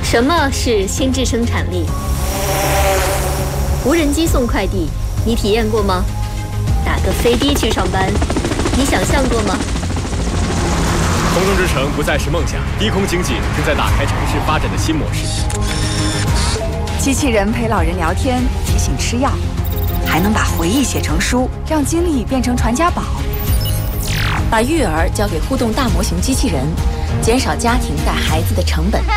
什么是心智生产力？无人机送快递，你体验过吗？打个飞的去上班，你想象过吗？ 空中之城不再是梦想，低空经济正在打开城市发展的新模式。 机器人陪老人聊天，提醒吃药，还能把回忆写成书，让经历变成传家宝。 把育儿交给互动大模型机器人，减少家庭带孩子的成本。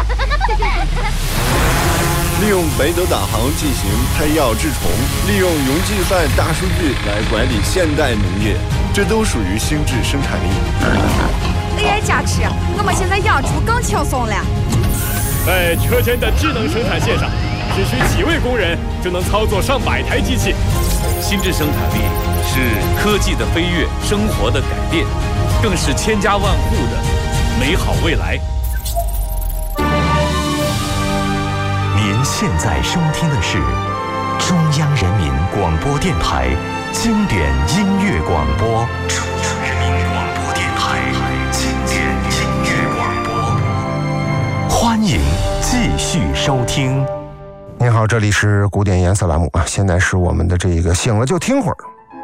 利用北斗导航进行配药治虫，利用云计算大数据来管理现代农业，这都属于心智生产力。 AI 加持，我们现在养猪更轻松了。 在车间的智能生产线上，只需几位工人就能操作上百台机器。 心智生产力是科技的飞跃，生活的改变，更是千家万户的美好未来。 您现在收听的是中央人民广播电台经典音乐广播。中央人民广播电台经典音乐广播，欢迎继续收听。 您好，这里是古典颜色栏目啊，现在是我们的这个醒了就听会儿，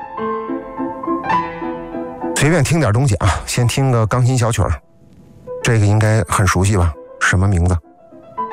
随便听点东西啊，先听个钢琴小曲儿，这个应该很熟悉吧？什么名字？